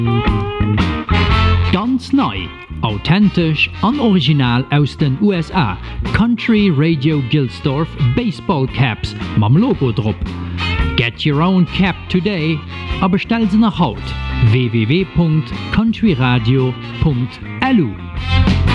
Ganz neu, authentisch und original aus den USA. Country Radio Gilsdorf Baseball Caps mam Logo drauf. Get your own cap today, aber stell sie nach Haut. www.countryradio.lu